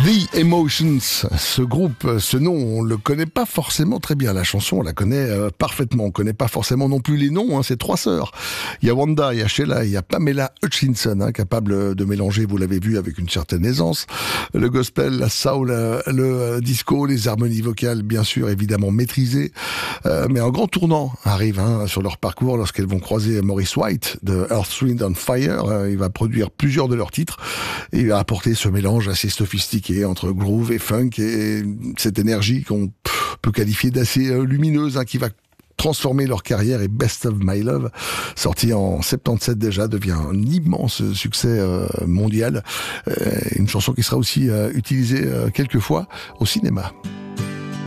The Emotions, ce groupe, ce nom, on le connaît pas forcément très bien. La chanson, on la connaît parfaitement. On connaît pas forcément non plus les noms. C'est trois sœurs. Il y a Wanda, il y a Sheila, il y a Pamela Hutchinson, capable de mélanger, vous l'avez vu, avec une certaine aisance, le gospel, la soul, le disco, les harmonies vocales, bien sûr, évidemment maîtrisées. Mais un grand tournant arrive sur leur parcours lorsqu'elles vont croiser Maurice White de Earth, Wind and Fire. Il va produire plusieurs de leurs titres et il va apporter ce mélange assez sophistiqué entre groove et funk et cette énergie qu'on peut qualifier d'assez lumineuse qui va transformer leur carrière. Et Best of My Love, sorti en 77 déjà, devient un immense succès mondial. Une chanson qui sera aussi utilisée quelques fois au cinéma.